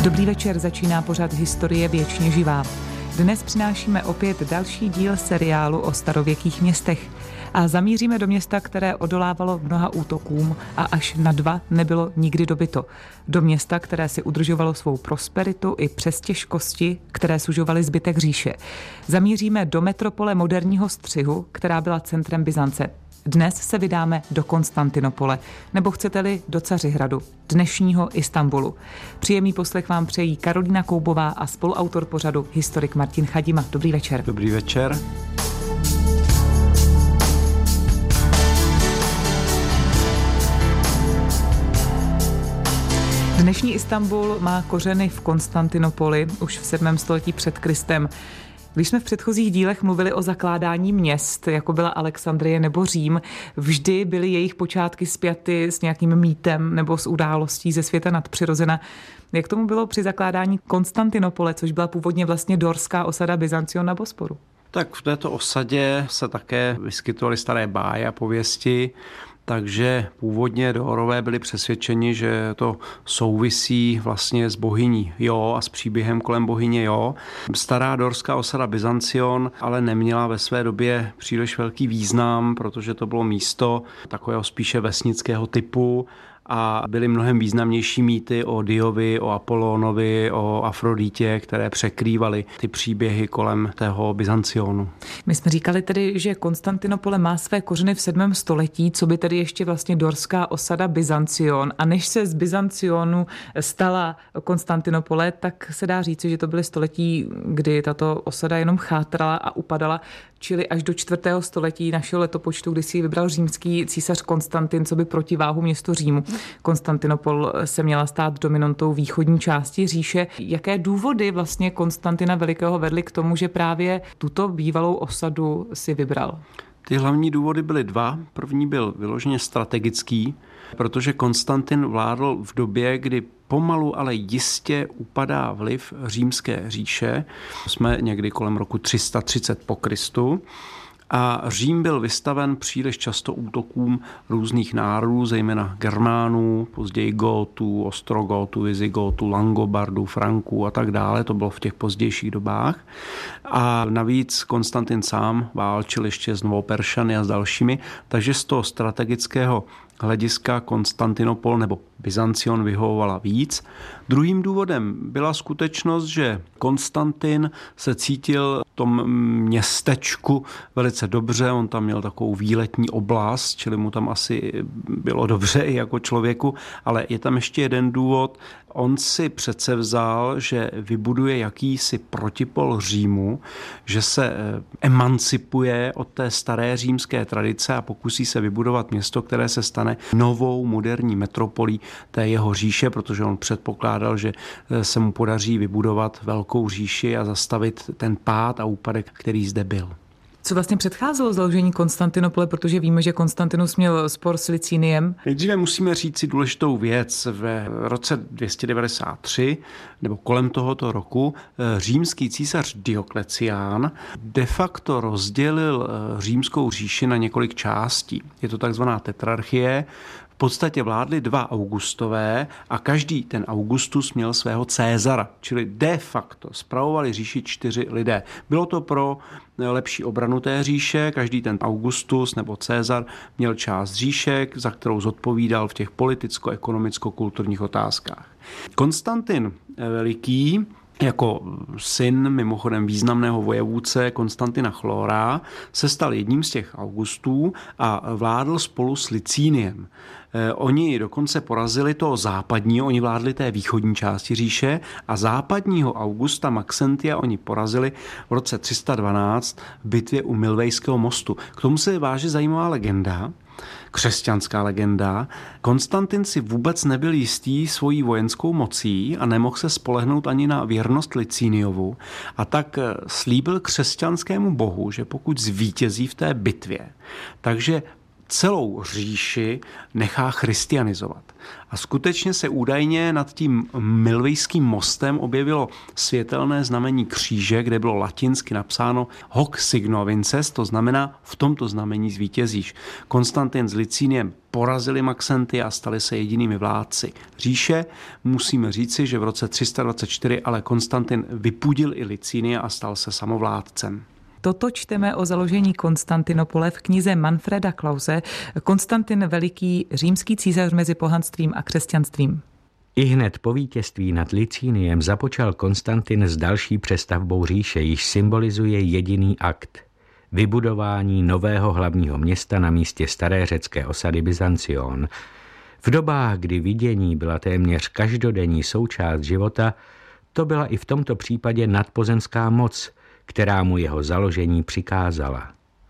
Dobrý večer, začíná pořad Historie věčně živá. Dnes přinášíme opět další díl seriálu o starověkých městech a zamíříme do města, které odolávalo mnoha útokům a až na 2 nebylo nikdy dobyto. Do města, které si udržovalo svou prosperitu i přes těžkosti, které sužovaly zbytek říše. Zamíříme do metropole moderního Střihu, která byla centrem Byzance. Dnes se vydáme do Konstantinopole, nebo chcete-li do Cařihradu, dnešního Istanbulu. Příjemný poslech vám přejí Karolína Koubová a spoluautor pořadu historik Martin Chadima. Dobrý večer. Dobrý večer. Dnešní Istanbul má kořeny v Konstantinopoli už v 7. století před Kristem. Když jsme v předchozích dílech mluvili o zakládání měst, jako byla Alexandrie nebo Řím, vždy byly jejich počátky spjaty s nějakým mýtem nebo s událostí ze světa nadpřirozena. Jak tomu bylo při zakládání Konstantinopole, což byla původně vlastně dorská osada Byzancion na Bosporu? Tak v této osadě se také vyskytovaly staré báje a pověsti, takže původně Dórové byli přesvědčeni, že to souvisí vlastně s bohyní Jo a s příběhem kolem bohyně Jo. Stará dorská osada Byzancion ale neměla ve své době příliš velký význam, protože to bylo místo takového spíše vesnického typu a byly mnohem významnější mýty o Diovi, o Apolónovi, o Afroditě, které překrývaly ty příběhy kolem toho Byzancionu. My jsme říkali tedy, že Konstantinopole má své kořeny v 7. století, co by tedy ještě vlastně dorská osada Byzancion. A než se z Byzancionu stala Konstantinopole, tak se dá říci, že to byly století, kdy tato osada jenom chátrala a upadala, čili až do 4. století našeho letopočtu, kdy si vybral římský císař Konstantin, co by protiváhu městu Římu. Konstantinopol se měla stát dominantou východní části říše. Jaké důvody vlastně Konstantina Velikého vedly k tomu, že právě tuto bývalou osadu si vybral? Ty hlavní důvody byly 2. První byl vyloženě strategický, protože Konstantin vládl v době, kdy pomalu, ale jistě upadá vliv římské říše. Jsme někdy kolem roku 330 po Kristu. A Řím byl vystaven příliš často útokům různých národů, zejména Germánů, později Gótů, Ostrogótů, Vizigótů, Langobardů, Franků a tak dále. To bylo v těch pozdějších dobách. A navíc Konstantin sám válčil ještě s Novoperšany a s dalšími, takže z toho strategického hlediska Konstantinopol nebo Byzancion vyhovovala víc. Druhým důvodem byla skutečnost, že Konstantin se cítil v tom městečku velice dobře, on tam měl takovou výletní oblast, čili mu tam asi bylo dobře i jako člověku, ale je tam ještě jeden důvod. On si předsevzal, že vybuduje jakýsi protipol Římu, že se emancipuje od té staré římské tradice a pokusí se vybudovat město, které se stane novou moderní metropolí té jeho říše, protože on předpokládal, že se mu podaří vybudovat velkou říši a zastavit ten pád a úpadek, který zde byl. Co vlastně předcházelo založení Konstantinopole, protože víme, že Konstantinus měl spor s Licíniem? Nejdříve musíme říct si důležitou věc. Ve roce 293, nebo kolem tohoto roku, římský císař Dioklecián de facto rozdělil římskou říši na několik částí. Je to takzvaná tetrarchie. V podstatě vládli 2 Augustové a každý ten Augustus měl svého Cézara, čili de facto spravovali říši 4 lidé. Bylo to pro lepší obranu té říše, každý ten Augustus nebo Cézar měl část říše, za kterou zodpovídal v těch politicko-ekonomicko-kulturních otázkách. Konstantin Veliký jako syn mimochodem významného vojevůdce Konstantina Chlóra se stal jedním z těch Augustů a vládl spolu s Licíniem. Oni dokonce porazili toho západního, oni vládli té východní části říše a západního Augusta Maxentia oni porazili v roce 312 v bitvě u Milvejského mostu. K tomu se váže zajímavá legenda, křesťanská legenda. Konstantin si vůbec nebyl jistý svojí vojenskou mocí a nemohl se spolehnout ani na věrnost Licíniovu a tak slíbil křesťanskému bohu, že pokud zvítězí v té bitvě, takže celou říši nechá christianizovat. A skutečně se údajně nad tím Milvejským mostem objevilo světelné znamení kříže, kde bylo latinsky napsáno hoc signo vinces, to znamená v tomto znamení zvítězíš. Konstantin s Licíniem porazili Maxenty a stali se jedinými vládci říše. Musíme říci, že v roce 324 ale Konstantin vypudil i Licínia a stal se samovládcem. Toto čteme o založení Konstantinopole v knize Manfreda Klause Konstantin Veliký, římský císař mezi pohanstvím a křesťanstvím. Ihned po vítězství nad Licíniem započal Konstantin s další přestavbou říše, již symbolizuje jediný akt – vybudování nového hlavního města na místě staré řecké osady Byzancion. V dobách, kdy vidění byla téměř každodenní součást života, to byla i v tomto případě nadpozemská moc, která mu jeho založení přikázala.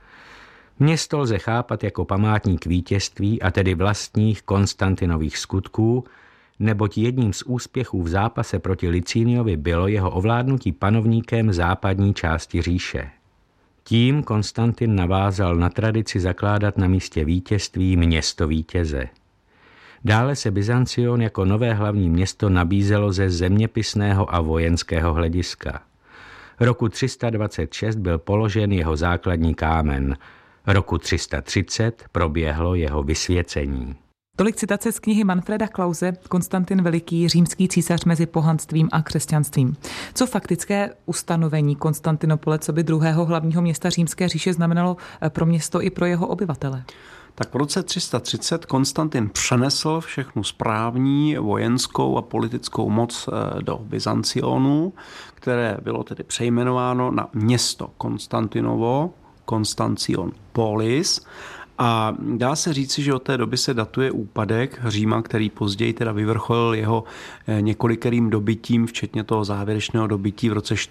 Město lze chápat jako památník vítězství, a tedy vlastních Konstantinových skutků, neboť jedním z úspěchů v zápase proti Licíniovi bylo jeho ovládnutí panovníkem západní části říše. Tím Konstantin navázal na tradici zakládat na místě vítězství město vítěze. Dále se Byzancion jako nové hlavní město nabízelo ze zeměpisného a vojenského hlediska. Roku 326 byl položen jeho základní kámen. Roku 330 proběhlo jeho vysvěcení. Tolik citace z knihy Manfreda Klause Konstantin Veliký, římský císař mezi pohanstvím a křesťanstvím. Co faktické ustanovení Konstantinopole, co by druhého hlavního města římské říše, znamenalo pro město i pro jeho obyvatele? Tak v roce 330 Konstantin přenesl všechnu správní, vojenskou a politickou moc do Byzancionu, které bylo tedy přejmenováno na město Konstantinovo, Konstancion Polis. A dá se říci, že od té doby se datuje úpadek Říma, který později teda vyvrcholil jeho několikerým dobytím, včetně toho závěrečného dobytí v roce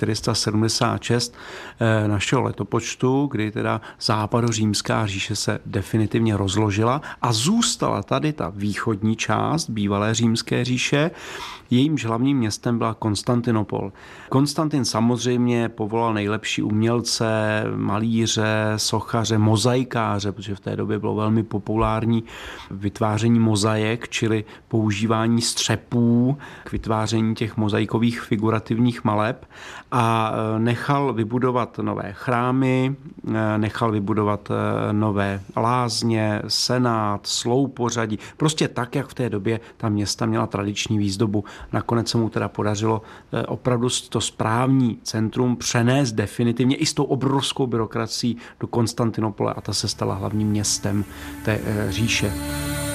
476 našeho letopočtu, kdy teda západořímská říše se definitivně rozložila a zůstala tady ta východní část bývalé římské říše. Jejímž hlavním městem byla Konstantinopol. Konstantin samozřejmě povolal nejlepší umělce, malíře, sochaře, mozaikáře, protože v té době bylo velmi populární vytváření mozaik, čili používání střepů k vytváření těch mozaikových figurativních maleb, a nechal vybudovat nové chrámy, nechal vybudovat nové lázně, senát, sloupořadí, prostě tak, jak v té době ta města měla tradiční výzdobu. Nakonec se mu teda podařilo opravdu to správní centrum přenést definitivně i s tou obrovskou byrokracií do Konstantinopole a ta se stala hlavním městem té říše.